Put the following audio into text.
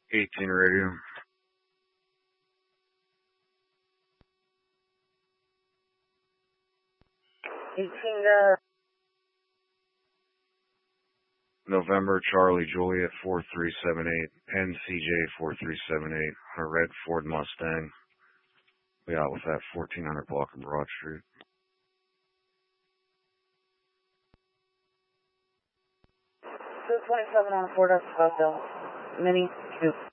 18 radio. 18, November Charlie Juliet 4378, Penn CJ 4378, on a red Ford Mustang. We out with that 1400 block of Broad Street. 227 on 4 Scottsdale. Mini 2.